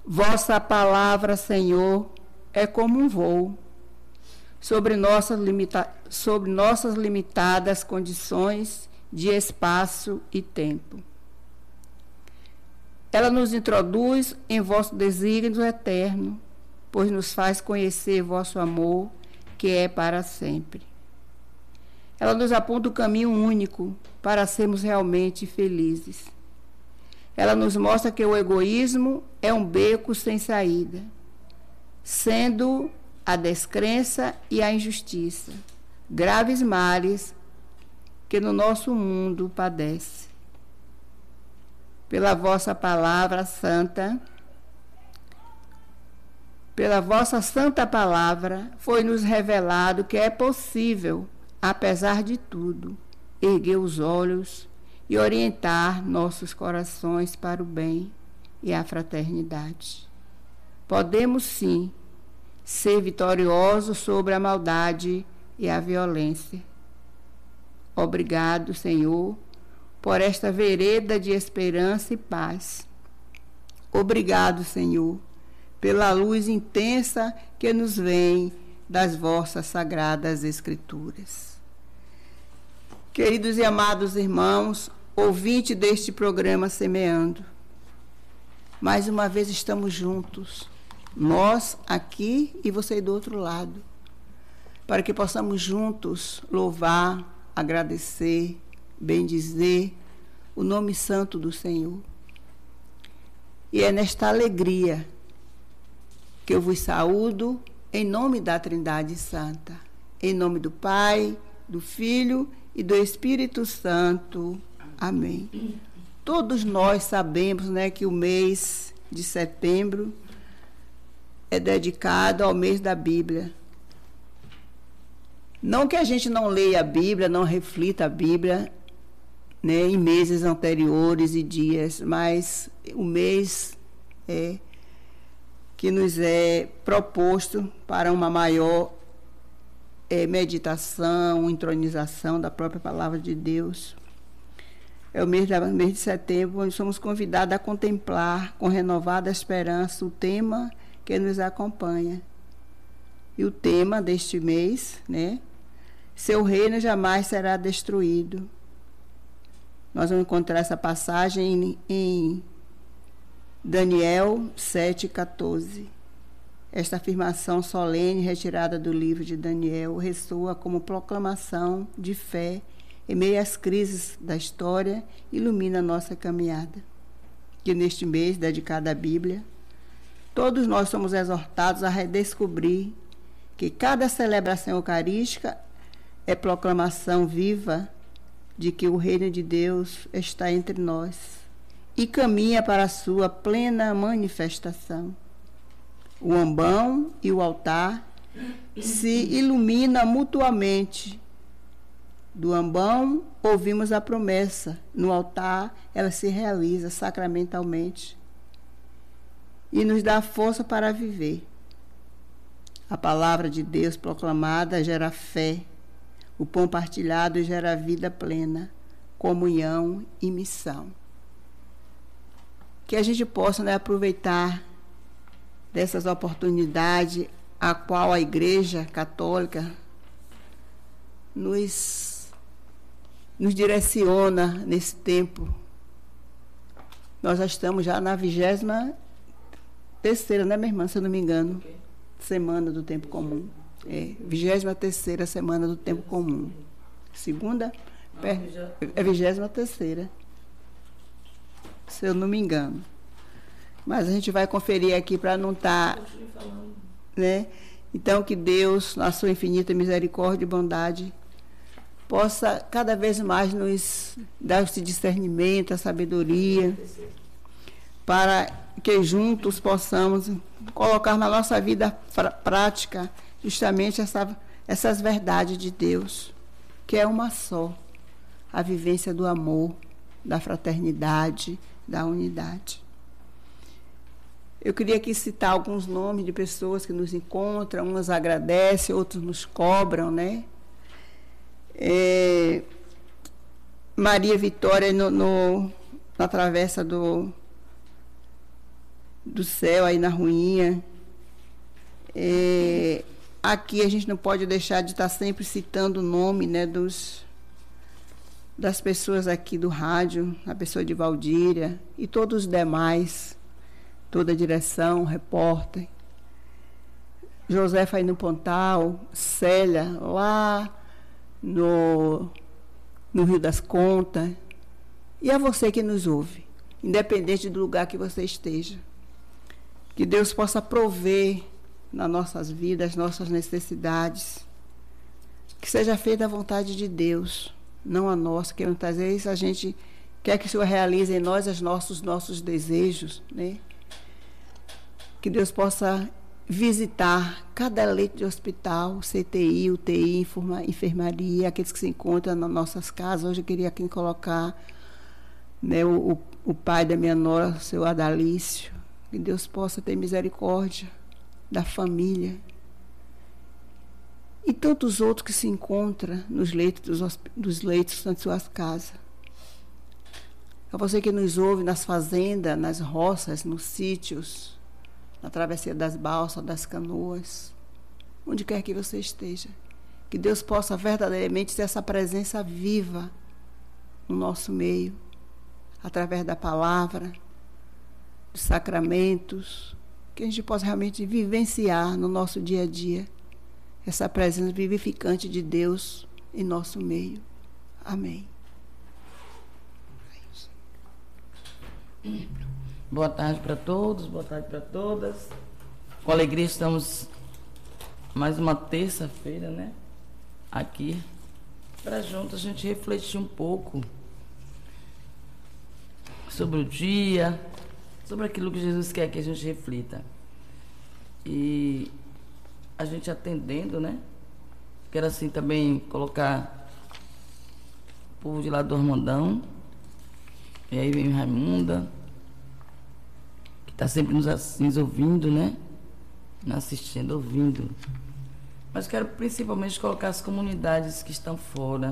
Vossa palavra, Senhor, é como um voo sobre nossas limitadas condições de espaço e tempo. Ela nos introduz em vosso desígnio eterno, pois nos faz conhecer vosso amor, que é para sempre. Ela nos aponta o caminho único para sermos realmente felizes. Ela nos mostra que o egoísmo é um beco sem saída, sendo a descrença e a injustiça graves males que no nosso mundo padece. Pela vossa palavra santa, pela vossa santa palavra, foi-nos revelado que é possível, apesar de tudo, erguer os olhos e orientar nossos corações para o bem e a fraternidade. Podemos, sim, ser vitoriosos sobre a maldade e a violência. Obrigado, Senhor, por esta vereda de esperança e paz. Obrigado, Senhor, pela luz intensa que nos vem das vossas sagradas Escrituras. Queridos e amados irmãos, ouvintes deste programa Semeando, mais uma vez estamos juntos, nós aqui e você do outro lado, para que possamos juntos louvar, agradecer, bendizer o nome santo do Senhor. E é nesta alegria que eu vos saúdo em nome da Trindade Santa, em nome do Pai, do Filho e do Espírito Santo. Amém. Todos nós sabemos, né, que o mês de setembro é dedicado ao mês da Bíblia. Não que a gente não leia a Bíblia, não reflita a Bíblia, né, em meses anteriores e dias, mas o mês que nos é proposto para uma maior meditação, entronização da própria palavra de Deus. É o mês de setembro, onde somos convidados a contemplar com renovada esperança o tema que nos acompanha. E o tema deste mês, né? Seu reino jamais será destruído. Nós vamos encontrar essa passagem em Daniel 7,14. Esta afirmação solene, retirada do livro de Daniel, ressoa como proclamação de fé em meio às crises da história, ilumina a nossa caminhada. Que neste mês, dedicado à Bíblia, todos nós somos exortados a redescobrir que cada celebração eucarística é proclamação viva de que o reino de Deus está entre nós e caminha para a sua plena manifestação. O ambão e o altar se iluminam mutuamente. Do ambão, ouvimos a promessa. No altar, ela se realiza sacramentalmente e nos dá força para viver. A palavra de Deus proclamada gera fé. O pão partilhado gera vida plena, comunhão e missão. Que a gente possa, né, aproveitar dessas oportunidades a qual a Igreja Católica nos direciona nesse tempo. Nós já estamos na 23ª, né, minha irmã, se eu não me engano, semana do tempo comum. 23ª semana do tempo comum. Segunda? É 23ª, se eu não me engano. Mas a gente vai conferir aqui para não estar... né? Então, que Deus, na sua infinita misericórdia e bondade, possa cada vez mais nos dar esse discernimento, a sabedoria, para que juntos possamos colocar na nossa vida prática justamente essas verdades de Deus, que é uma só, a vivência do amor, da fraternidade, da unidade. Eu queria aqui citar alguns nomes de pessoas que nos encontram, uns agradecem, outros nos cobram, né? Maria Vitória, na travessa do do céu aí na ruinha. Aqui a gente não pode deixar de estar sempre citando o nome, né, das pessoas aqui do rádio, a pessoa de Valdíria e todos os demais, toda a direção, repórter. Josefa aí no Pontal, Célia lá no Rio das Contas. E a você que nos ouve, independente do lugar que você esteja. Que Deus possa prover nas nossas vidas, nossas necessidades. Que seja feita a vontade de Deus, não a nossa, que muitas vezes a gente quer que o Senhor realize em nós os nossos desejos, né? Que Deus possa visitar cada leito de hospital, CTI, UTI, enfermaria, aqueles que se encontram nas nossas casas. Hoje eu queria aqui colocar, né, o pai da minha nora, o seu Adalício. Que Deus possa ter misericórdia da família. E tantos outros que se encontram nos leitos dos leitos das suas casas. A você que nos ouve nas fazendas, nas roças, nos sítios, na travessia das balsas, das canoas, onde quer que você esteja. Que Deus possa verdadeiramente ser essa presença viva no nosso meio, através da palavra, dos sacramentos, que a gente possa realmente vivenciar no nosso dia a dia essa presença vivificante de Deus em nosso meio. Amém. Boa tarde para todos, boa tarde para todas. Com alegria estamos mais uma terça-feira, né? Aqui, para juntos a gente refletir um pouco sobre o dia, sobre aquilo que Jesus quer que a gente reflita. E a gente atendendo, né? Quero assim também colocar o povo de lá do Armandão. E aí vem Raimunda, que está sempre nos ouvindo, né? Nos assistindo, ouvindo. Mas quero principalmente colocar as comunidades que estão fora,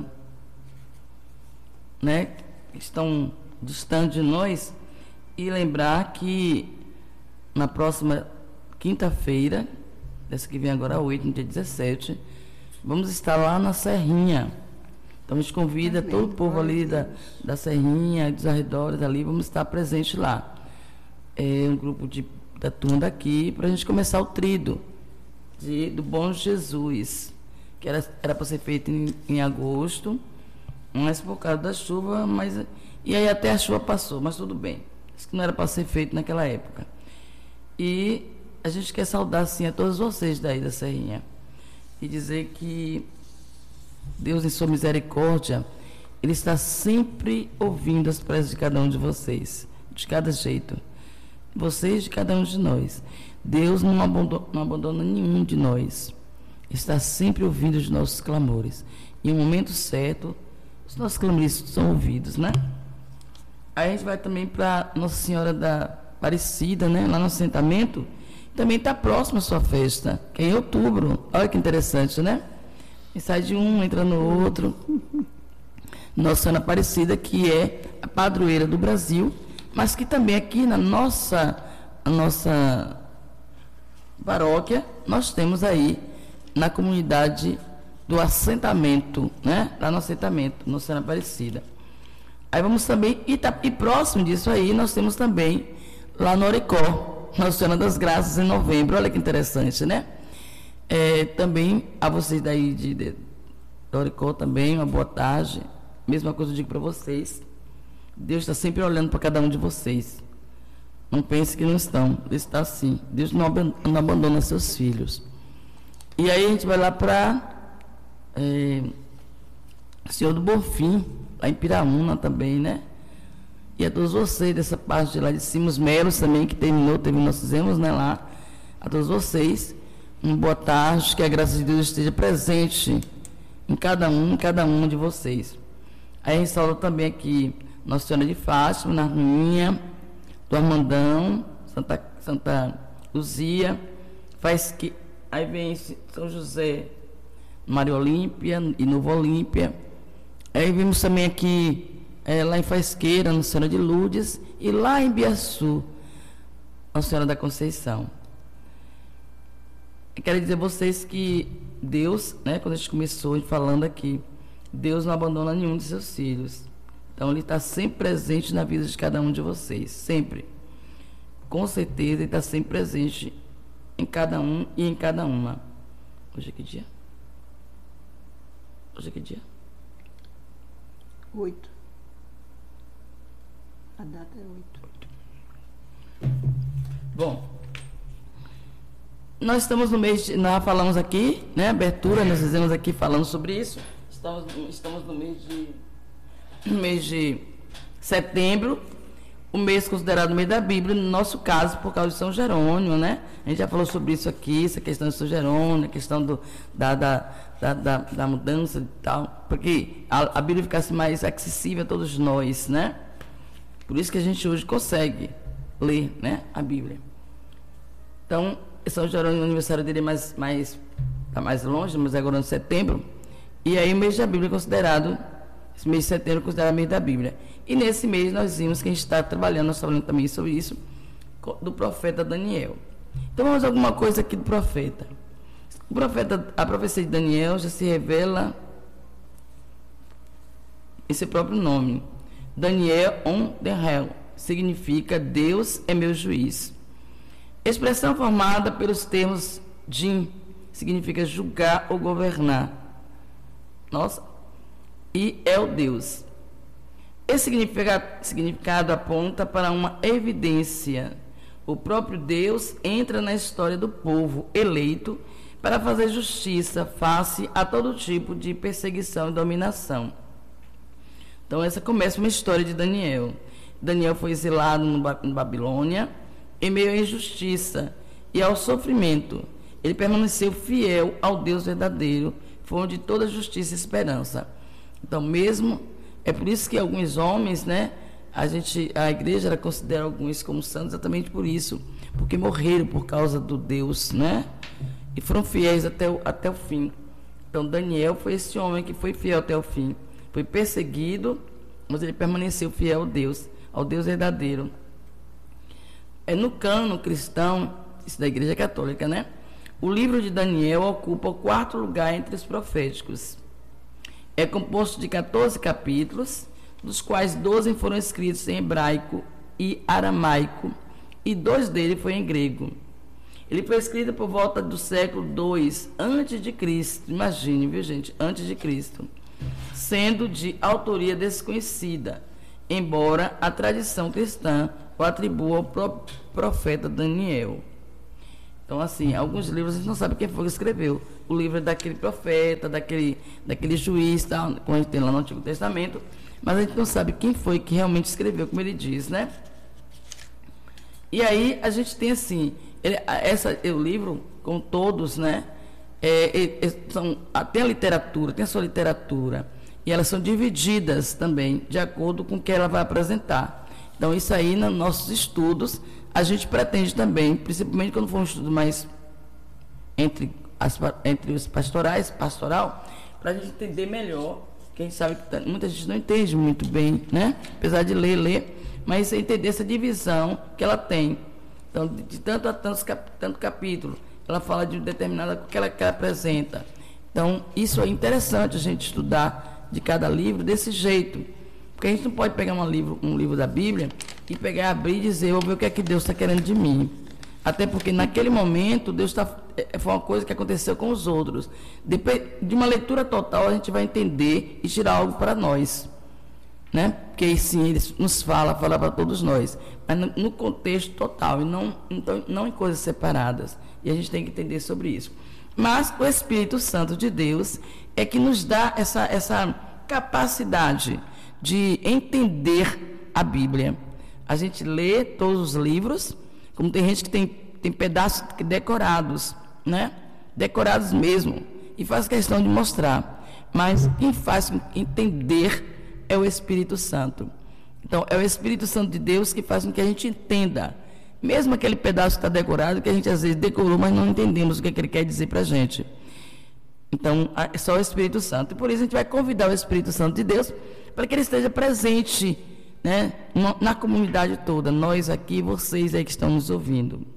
né? Que estão distantes de nós. E lembrar que na próxima quinta-feira, dessa que vem agora 8, no dia 17, vamos estar lá na Serrinha. Então a gente convida todo o povo ali da Serrinha, dos arredores ali, vamos estar presentes lá. É um grupo da turma daqui, para a gente começar o trido do Bom Jesus, que era para ser feito em agosto, mas por causa da chuva, e aí até a chuva passou, mas tudo bem. Isso que não era para ser feito naquela época. E a gente quer saudar, assim, a todos vocês daí da Serrinha e dizer que Deus, em sua misericórdia, Ele está sempre ouvindo as preces de cada um de vocês, de cada jeito. Vocês, de cada um de nós. Deus não abandona nenhum de nós. Está sempre ouvindo os nossos clamores. E no momento certo, os nossos clamores são ouvidos, né? Aí a gente vai também para Nossa Senhora da Aparecida, né? Lá no assentamento. Também está próximo a sua festa, que é em outubro. Olha que interessante, né? E sai de um, entra no outro. Nossa Senhora Aparecida, que é a padroeira do Brasil, mas que também aqui na nossa paróquia, nós temos aí na comunidade do assentamento, né? Lá no assentamento, Nossa Senhora Aparecida. Aí vamos também, e próximo disso aí, nós temos também lá no Oricó, Nossa Senhora das Graças, em novembro. Olha que interessante, né? Também a vocês daí de Oricó também, uma boa tarde. Mesma coisa eu digo para vocês. Deus está sempre olhando para cada um de vocês. Não pense que não estão. Deus está assim. Deus não abandona seus filhos. E aí a gente vai lá para Senhor do Bonfim, lá em Piraúna também, né? E a todos vocês dessa parte de lá de cima, os meros também, que nós fizemos, né, lá. A todos vocês, uma boa tarde, que a graça de Deus esteja presente em cada um de vocês. Aí a gente saúda também aqui Nossa Senhora de Fátima, na Ruinha, do Armandão, Santa Luzia, aí vem São José, Maria Olímpia e Novo Olímpia. Aí vimos também aqui, lá em Faisqueira, Nossa Senhora de Lourdes, e lá em Biaçu, Nossa Senhora da Conceição. Eu quero dizer a vocês que Deus, né, quando a gente começou falando aqui, Deus não abandona nenhum de seus filhos. Então, Ele está sempre presente na vida de cada um de vocês, sempre. Com certeza, Ele está sempre presente em cada um e em cada uma. Hoje é que dia? Hoje é que dia? 8. A data é 8. Bom, nós estamos no mês de... Nós falamos aqui, né? Abertura, nós fizemos aqui falando sobre isso. Estamos no mês de setembro, o mês considerado o mês da Bíblia, no nosso caso, por causa de São Jerônimo, né? A gente já falou sobre isso aqui, essa questão de São Jerônimo, a questão da mudança e tal, porque a Bíblia ficasse mais acessível a todos nós, né? Por isso que a gente hoje consegue ler, né, a Bíblia. Então, São Jerônimo, o aniversário dele está mais longe, mas agora no setembro. E aí o mês da Bíblia é considerado, esse mês de setembro é considerado o mês da Bíblia. E nesse mês nós vimos que a gente está trabalhando, nós falando também sobre isso, do profeta Daniel. Então vamos a alguma coisa aqui do profeta. A profecia de Daniel já se revela em seu próprio nome. Daniel on Derrel significa Deus é meu juiz. Expressão formada pelos termos din, significa julgar ou governar. Nossa. E é o Deus. Esse significado aponta para uma evidência. O próprio Deus entra na história do povo eleito para fazer justiça face a todo tipo de perseguição e dominação. Então essa começa uma história de Daniel. Daniel foi exilado na Babilônia em meio à injustiça e ao sofrimento. Ele permaneceu fiel ao Deus verdadeiro, fonte de toda justiça e esperança. Então mesmo, é por isso que alguns homens, né, a igreja ela considera alguns como santos exatamente por isso, porque morreram por causa do Deus, né, e foram fiéis até o fim. Então Daniel foi esse homem que foi fiel até o fim. Foi perseguido, mas ele permaneceu fiel ao Deus verdadeiro. No cânon cristão, isso da Igreja Católica, né? O livro de Daniel ocupa o 4º lugar entre os proféticos. É composto de 14 capítulos, dos quais 12 foram escritos em hebraico e aramaico, e 2 deles foram em grego. Ele foi escrito por volta do século II a.C., imagine, viu gente, antes de Cristo, sendo de autoria desconhecida, embora a tradição cristã o atribua ao próprio profeta Daniel. Então, assim, alguns livros a gente não sabe quem foi que escreveu. O livro é daquele profeta, daquele juiz, tal, como a gente tem lá no Antigo Testamento, mas a gente não sabe quem foi que realmente escreveu, como ele diz, né? E aí a gente tem assim, o livro, com todos, né? Tem a literatura, tem a sua literatura, e elas são divididas também, de acordo com o que ela vai apresentar. Então, isso aí, nos nossos estudos, a gente pretende também, principalmente quando for um estudo mais entre os pastoral, para a gente entender melhor, que a gente sabe que muita gente não entende muito bem, né? Apesar de ler, mas entender essa divisão que ela tem. Então, de tanto a tanto capítulo, ela fala de determinada que ela apresenta. Então, isso é interessante a gente estudar de cada livro desse jeito. Porque a gente não pode pegar um livro da Bíblia e pegar, abrir e dizer, vou ver o que é que Deus está querendo de mim. Até porque naquele momento, foi uma coisa que aconteceu com os outros. Depois de uma leitura total, a gente vai entender e tirar algo para nós. Né? Porque sim, ele nos fala para todos nós. Mas no contexto total, e não em coisas separadas. E a gente tem que entender sobre isso. Mas o Espírito Santo de Deus é que nos dá essa capacidade de entender a Bíblia. A gente lê todos os livros, como tem gente que tem pedaços decorados, né? Decorados mesmo, e faz questão de mostrar. Mas quem faz entender é o Espírito Santo. Então, é o Espírito Santo de Deus que faz com que a gente entenda. Mesmo aquele pedaço que está decorado, que a gente às vezes decorou, mas não entendemos o que ele quer dizer para a gente. Então, é só o Espírito Santo. E por isso a gente vai convidar o Espírito Santo de Deus para que ele esteja presente né, na comunidade toda, nós aqui, vocês aí que estão nos ouvindo.